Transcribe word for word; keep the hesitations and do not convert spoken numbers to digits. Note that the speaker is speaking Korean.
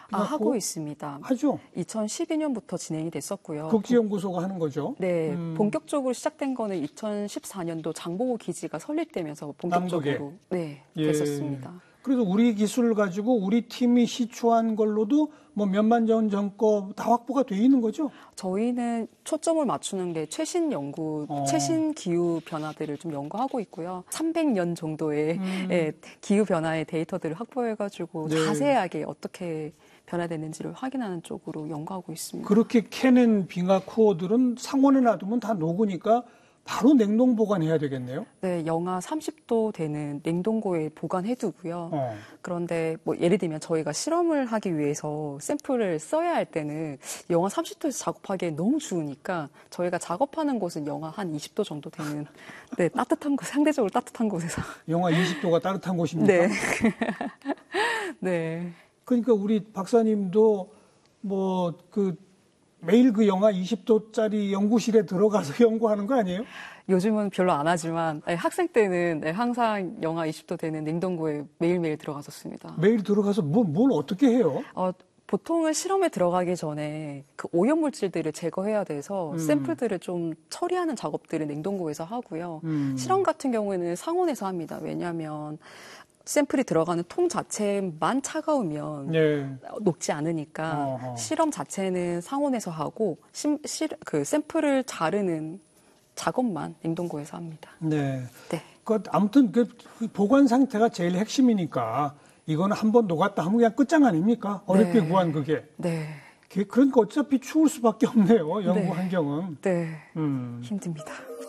아, 하고 있습니다. 하죠. 이천십이 년부터 진행이 됐었고요. 국제연구소가 하는 거죠. 네, 음. 본격적으로 시작된 거는 이천십사 년도 장보고 기지가 설립되면서 본격적으로 남북에. 네, 예. 됐었습니다. 그래서 우리 기술을 가지고 우리 팀이 시추한 걸로도 뭐 몇만 전 전거 다 확보가 돼 있는 거죠? 저희는 초점을 맞추는 게 최신 연구, 어. 최신 기후 변화들을 좀 연구하고 있고요. 삼백 년 정도의 음. 예, 기후 변화의 데이터들을 확보해가지고 네. 자세하게 어떻게 변화되는지를 확인하는 쪽으로 연구하고 있습니다. 그렇게 캐낸 빙하 코어들은 상온에 놔두면 다 녹으니까 바로 냉동 보관해야 되겠네요. 네, 영하 삼십 도 되는 냉동고에 보관해두고요. 어. 그런데 뭐 예를 들면 저희가 실험을 하기 위해서 샘플을 써야 할 때는 영하 삼십 도에서 작업하기에 너무 추우니까 저희가 작업하는 곳은 영하 한 이십 도 정도 되는 네, 따뜻한 곳, 상대적으로 따뜻한 곳에서. 영하 이십 도가 따뜻한 곳입니까? 네. 네. 그러니까 우리 박사님도 뭐 그 매일 그 영하 이십 도짜리 연구실에 들어가서 연구하는 거 아니에요? 요즘은 별로 안 하지만 네, 학생 때는 네, 항상 영하 이십 도 되는 냉동고에 매일매일 들어갔었습니다. 매일 들어가서 뭐, 뭘 어떻게 해요? 어, 보통은 실험에 들어가기 전에 그 오염물질들을 제거해야 돼서 음. 샘플들을 좀 처리하는 작업들을 냉동고에서 하고요. 음. 실험 같은 경우에는 상온에서 합니다. 왜냐하면 샘플이 들어가는 통 자체만 차가우면 네. 녹지 않으니까 어허. 실험 자체는 상온에서 하고 심, 실, 그 샘플을 자르는 작업만 냉동고에서 합니다. 네. 네. 그 아무튼 그 보관 상태가 제일 핵심이니까 이거는 한번 녹았다 하면 그냥 끝장 아닙니까? 어렵게 네. 구한 그게. 네. 그러니까 어차피 추울 수밖에 없네요. 연구 네. 환경은. 네. 음. 힘듭니다.